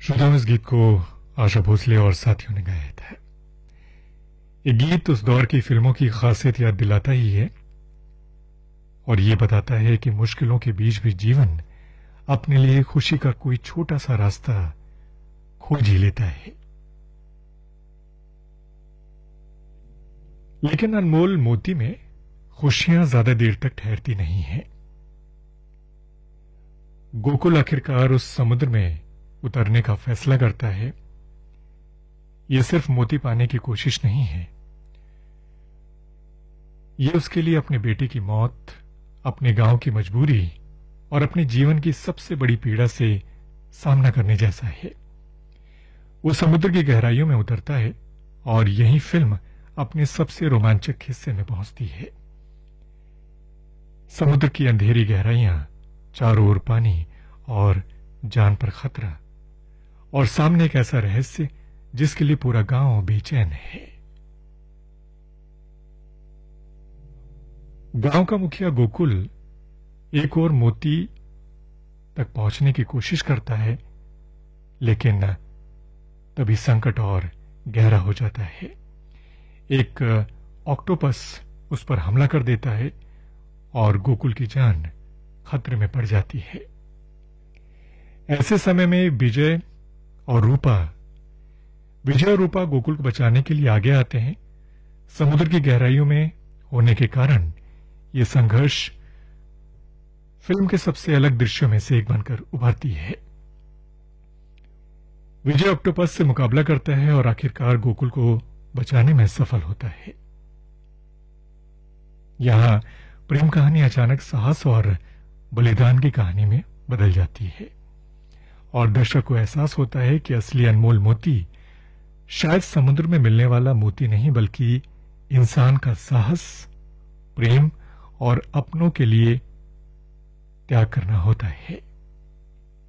श्रोताओं, इस गीत को आशा भोसले और साथियों ने गाया था। ये गीत उस दौर की फिल्मों की खासियत याद दिलाता ही है और ये बताता है कि मुश्किलों के बीच भी जीवन अपने लिए खुशी का कोई छोटा सा रास्ता खोज ही लेता है। लेकिन अनमोल मोती में खुशियां ज्यादा देर तक ठहरती नहीं हैं। गोकुल आखिरकार उस समुद्र में उतरने का फैसला करता है। यह सिर्फ मोती पाने की कोशिश नहीं है, यह उसके लिए अपने बेटे की मौत, अपने गांव की मजबूरी और अपने जीवन की सबसे बड़ी पीड़ा से सामना करने जैसा है। वो समुद्र की गहराइयों में उतरता है और यही फिल्म अपने सबसे रोमांचक हिस्से में पहुंचती है। समुद्र की अंधेरी गहराइयां, चारों ओर पानी और जान पर खतरा, और सामने एक ऐसा रहस्य जिसके लिए पूरा गांव बेचैन है। गांव का मुखिया गोकुल एक और मोती तक पहुंचने की कोशिश करता है, लेकिन तभी संकट और गहरा हो जाता है। एक ऑक्टोपस उस पर हमला कर देता है और गोकुल की जान खतरे में पड़ जाती है। ऐसे समय में विजय और रूपा गोकुल को बचाने के लिए आगे आते हैं। समुद्र की गहराइयों में होने के कारण यह संघर्ष फिल्म के सबसे अलग दृश्यों में से एक बनकर उभरती है। विजय ऑक्टोपस से मुकाबला करता है और आखिरकार गोकुल को बचाने में सफल होता है। यहां प्रेम कहानी अचानक साहस और बलिदान की कहानी में बदल जाती है और दर्शक को एहसास होता है कि असली अनमोल मोती शायद समुद्र में मिलने वाला मोती नहीं, बल्कि इंसान का साहस, प्रेम और अपनों के लिए त्याग करना होता है।